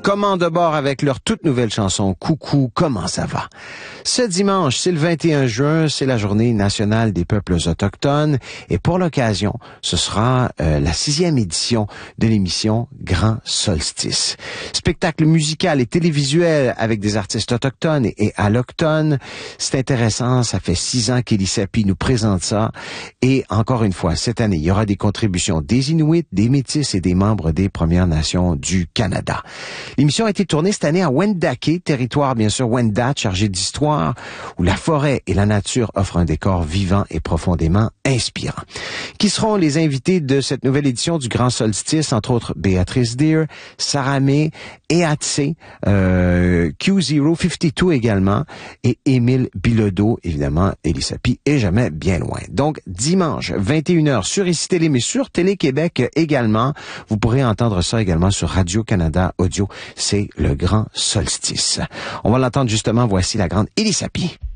Commande de bord avec leur toute nouvelle chanson « Coucou, comment ça va ?» Ce dimanche, c'est le 21 juin, c'est la journée nationale des peuples autochtones et pour l'occasion, ce sera la 6e édition de l'émission Grand Solstice. Spectacle musical et télévisuel avec des artistes autochtones et allochtones. C'est intéressant, ça fait 6 ans qu'Elisapi nous présente ça et encore une fois, cette année, il y aura des contributions des Inuits, des Métis et des membres des Premières Nations du Canada. L'émission a été tournée cette année à Wendake, territoire bien sûr Wendat, chargé d'histoire, où la forêt et la nature offrent un décor vivant et profondément inspirant. Qui seront les invités de cette nouvelle édition du Grand Solstice, entre autres Béatrice Deer, Sarah May, Eatse, Q052 également, et Émile Bilodeau, évidemment, Elisapi est jamais bien loin. Donc, dimanche, 21h sur ICI Télé, mais sur Télé-Québec également. Vous pourrez entendre ça également sur Radio-Canada Audio. C'est le Grand Solstice. On va l'entendre justement, voici la grande Elisapi.